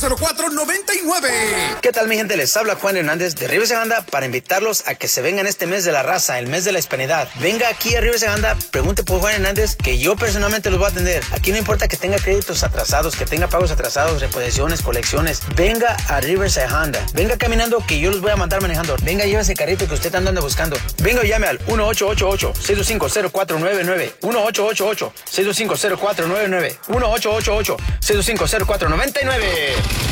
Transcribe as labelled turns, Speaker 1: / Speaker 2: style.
Speaker 1: 625-0499.
Speaker 2: ¿Qué tal, mi gente? Les habla Juan Hernández de Riverside Honda para invitarlos a que se vengan este mes de la raza, el mes de la hispanidad. Venga aquí a Riverside Honda, pregunte por Juan Hernández, que yo personalmente los voy a atender. Aquí no importa que tenga créditos atrasados, que tenga pagos atrasados, reposiciones, colecciones. Venga a Riverside Honda. Venga caminando, que yo los voy a mandar manejando. Venga, lleva ese carrito que usted anda buscando. Venga, llame al 1-888-625-0499. 1-888-625-0499. 1-888-625-0499.